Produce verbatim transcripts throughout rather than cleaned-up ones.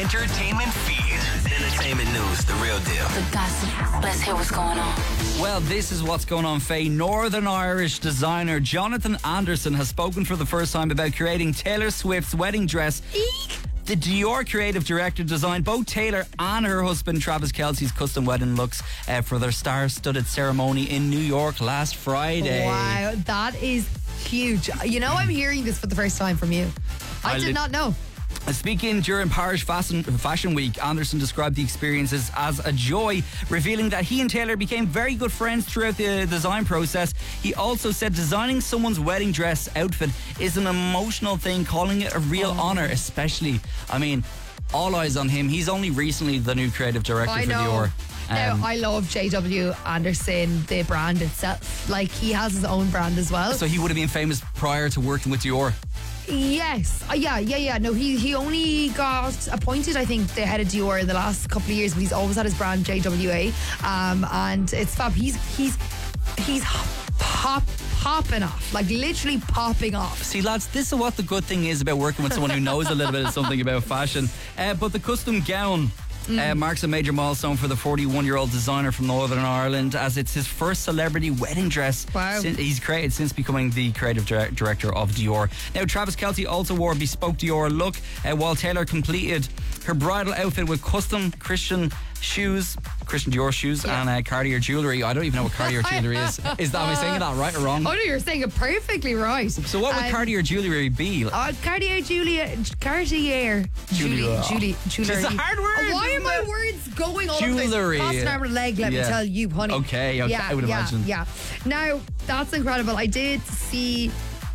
entertainment feed. Entertainment news, the real deal. The gossip. Let's hear what's going on. Well, this is what's going on, Faye. Northern Irish designer Jonathan Anderson has spoken for the first time about creating Taylor Swift's wedding dress. Eek. The Dior creative director designed both Taylor and her husband Travis Kelce's custom wedding looks uh, for their star-studded ceremony in New York last Friday. Wow, that is huge. You know, I'm hearing this for the first time from you. I, I did li- not know. Speaking during Paris Fashion, Fashion Week, Anderson described the experiences as a joy, revealing that he and Taylor became very good friends throughout the design process. He also said designing someone's wedding dress outfit is an emotional thing, calling it a real Oh. honour, especially, I mean, all eyes on him. He's only recently the new creative director I for know. Dior. Now, Um, I love J W Anderson, the brand itself. Like, he has his own brand as well. so he would have been famous prior to working with Dior. Yes. Uh, yeah, yeah, yeah. No, he he only got appointed, I think, the head of Dior in the last couple of years, but he's always had his brand J W A. Um, and it's fab. He's he's he's pop popping off. Like, literally popping off. See, lads, this is what the good thing is about working with someone who knows a little bit of something about fashion. Uh, but the custom gown uh, marks a major milestone for the forty-one-year-old designer from Northern Ireland, as it's his first celebrity wedding dress Wow. sin- he's created since becoming the creative dir- director of Dior. Now, Travis Kelce also wore a bespoke Dior look, uh, while Taylor completed her bridal outfit with custom Christian shoes, Christian Dior shoes, Yeah. and uh, Cartier jewellery. I don't even know what Cartier jewellery is. Is that, am I saying that right or wrong? Oh, no, you're saying it perfectly right. So what would Um, Cartier jewellery be? Uh, Cartier, Julia, Cartier, Julie, Julia. Julie, jewelry. It's a hard word, Why isn't are my it? words going all Jewellery. over this? Cost an arm and a leg, let Yeah. me tell you, honey. Okay, okay, yeah, I would yeah, imagine. Yeah. Now, that's incredible. I did see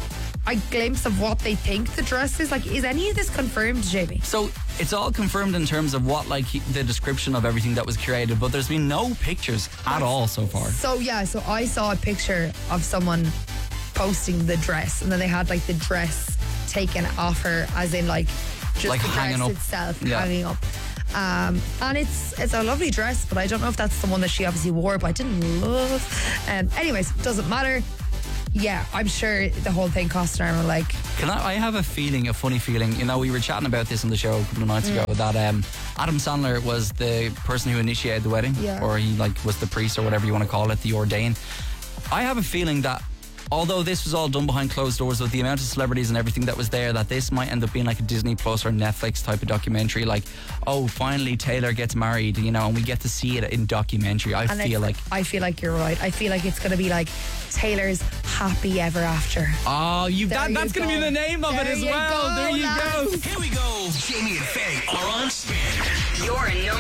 a glimpse of what they think the dress is. Like, is any of this confirmed, Jamie? So it's all confirmed in terms of what, like, he, the description of everything that was created, but there's been no pictures at all so far. So, yeah, so I saw a picture of someone posting the dress, and then they had, like, the dress taken off her, as in, like, just Like the hanging dress up. itself Yeah. hanging up. Um, and it's it's a lovely dress, but I don't know if that's the one that she obviously wore, but I didn't love. Um, anyways, doesn't matter. Yeah, I'm sure the whole thing cost an arm and a leg. Can I, I have a feeling, a funny feeling, you know, we were chatting about this on the show a couple of nights Mm. ago, that um, Adam Sandler was the person who initiated the wedding, Yeah. or he, like, was the priest or whatever you want to call it, the ordain. I have a feeling that although this was all done behind closed doors, with the amount of celebrities and everything that was there, that this might end up being like a Disney Plus or Netflix type of documentary. Like, oh, finally Taylor gets married, you know, and we get to see it in documentary. I And feel it's- like, I feel like you're right. I feel like it's going to be like Taylor's Happy Ever After. oh, you There that, you that's going to be go. the name of There it as you well. go, There you lads. go. Here we go. Jamie and Faye are on spin. You're in no